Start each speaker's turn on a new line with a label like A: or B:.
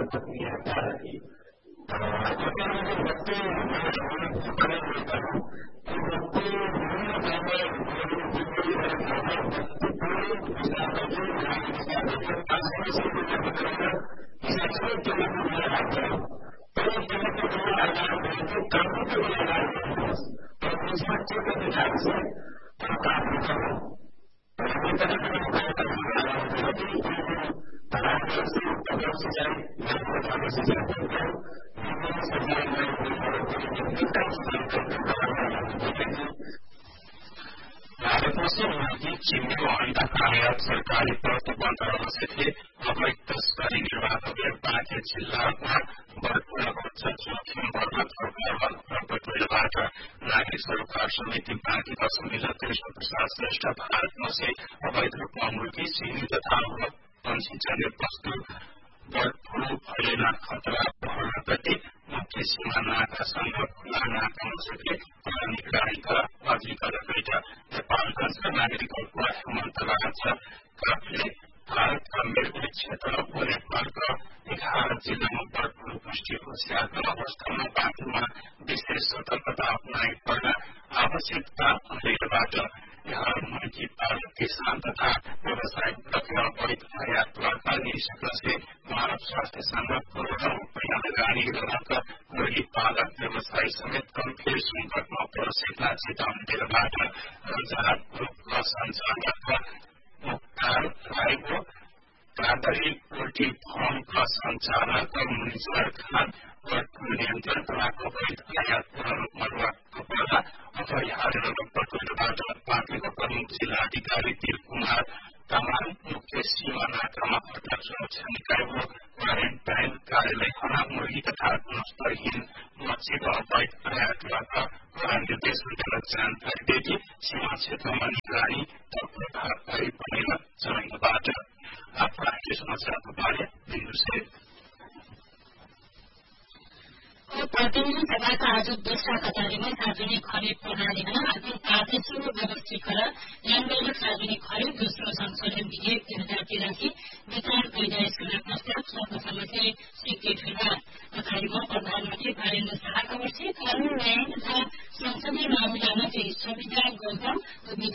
A: सरकारी प्रवक्ता बन्द थे अवैध तस्करी निर्वाह अभियान बाँके जिल्लामा बर्डफ्लूको जोखिम बढ्न थोरबाट नागरिक सरोकार समिति बाँकीका संयोजक कृष्ण प्रसाद श्रेष्ठ भारतमा से अवैध रूपमा मुर्गी सिंगी तथा पंक्षी जन्य वस्तु बर्ड फ्लू फैलिन खतरा बढ्नप्रति मुख्य सीमा नाका संघ खुला नाका मुसुकले निगरानीका अधिकारीबाट नेपालगञ्जका नागरिकहरूको मन्त्रालय काफले भारतका मेरुली क्षेत्र र नेपालका 11 जिल्लामा बर्ड फ्लू पुष्टि होशियारको अवस्थामा बाँकीमा विशेष सतर्कता अपनाइ पर्न आवश्यकता अहिलेबाट यहाँ मुर्गी पालक किसान तथा व्यवसायिक प्रक्रिया अवैध आयातबाट निषेधले मानव स्वास्थ्य संघ करोड़ौं रुपियाँ लगानी गरेका मुर्गी पालक व्यवसायी समेत गम्भीर संकटमा परेका चेतावनीबाट राहत ग्रुपका सञ्चालक मुख्तार राईको कादरी पोल्ट्री फार्मका सञ्चालक मुनिजर खान बर्ड फ्लू नियन्त्रणको अवैध आयात पूर्ण रूपमा रोक्न पर्दा अपरिहार्य प्रक्रियाबाट पार्टीका प्रमुख जिल्लाधिकारी तिर कुमार तामाङ मुख्य सीमा नाकामा अटक सुरक्षा निकायको क्वारेन्टाइन कार्यालय खना मुर्गी तथा गुणस्तरहीन मच्छीको अवैध आयातबाट निर्देशन दिन जानकारी दिए सीमा क्षेत्रमा निगरानी प्रभावकारी बनेर चलाइनबाट आफ्नो समाचारको बारे बिन्दुसे
B: प्रतिनिधि सभाका आज दोस्रो कतारीमा सार्वजनिक खरिद प्रणालीमा आफ्नो पार्टीसँग व्यवस्थीकरण ल्याण्डमार्ग सार्वजनिक खरिद दोस्रो संशोधन विधेयक 2083 वितरण गरिरहेको प्रस्ताव सर्वसम्मतले स्वीकृत हुँदा कतारीमा प्रधानमन्त्री नरेन्द्र शाहका वर्ष कानून न्याय तथा संसदीय मामिला मन्त्री संविधान गौतम